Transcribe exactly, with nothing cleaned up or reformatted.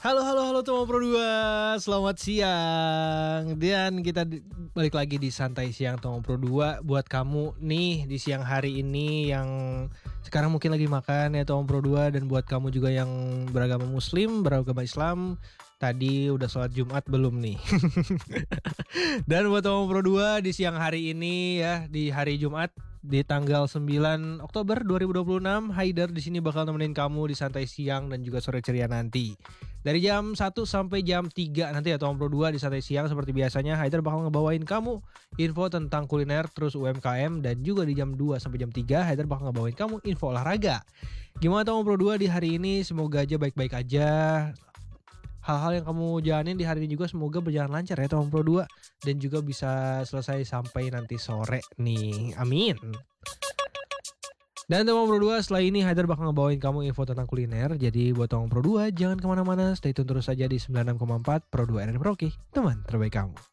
Halo halo halo teman Pro dua, selamat siang. Dan kita di, balik lagi di Santai Siang teman Pro dua. Buat kamu nih di siang hari ini yang sekarang mungkin lagi makan ya teman Pro dua. Dan buat kamu juga yang beragama muslim, beragama Islam, tadi udah sholat Jumat belum nih? Dan buat teman Pro dua di siang hari ini ya, di hari Jumat di tanggal sembilan Oktober dua ribu dua puluh enam, Haidar di sini bakal nemenin kamu di Santai Siang dan juga sore ceria nanti. Dari jam satu sampai jam tiga nanti ya Tom Pro dua di Santai Siang seperti biasanya Haidar bakal ngebawain kamu info tentang kuliner terus U M K M, dan juga di jam dua sampai jam tiga Haidar bakal ngebawain kamu info olahraga. Gimana Tom Pro dua di hari ini? Semoga aja baik-baik aja. Hal-hal yang kamu jalanin di hari ini juga semoga berjalan lancar ya Tom Pro dua, dan juga bisa selesai sampai nanti sore nih. Amin. Dan teman Pro dua, setelah ini Haidar bakal ngebawain kamu info tentang kuliner. Jadi buat teman Pro dua jangan kemana-mana, stay tune terus saja di sembilan puluh enam koma empat Pro dua R R Merauke, teman terbaik kamu.